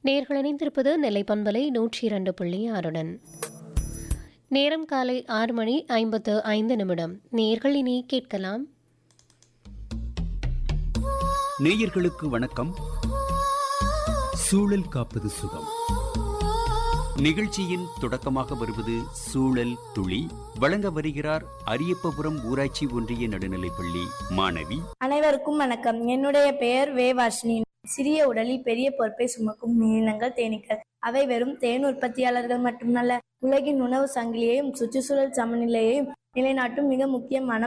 நேர்கள் இணைந்திருப்பது நெல்லை பண்பலை 102.6 நேரம் காலை 6:55. நேர்கள் இனி கேட்கலாம். நேயர்களுக்கு வணக்கம். சூழல் காப்பது சுகம் நிகழ்ச்சியின் தொடக்கமாக வருவது சூழல் துளி. வழங்க வருகிறார் அரியப்பபுரம் ஊராட்சி ஒன்றிய நடுநிலைப்பள்ளி மாணவி. அனைவருக்கும் வணக்கம். என்னுடைய பெயர் வேவாஷினி. சிறிய உடலில் பெரிய பொறுப்பை சுமக்கும் உயிரினங்கள் தேனீக்கள். அவை வெறும் தேன் உற்பத்தியாளர்கள் மட்டுமல்ல, உலகின் உணவு சங்கிலியையும் சுற்றுச்சூழல் சமநிலையையும் நிலைநாட்டும் மிக முக்கியமான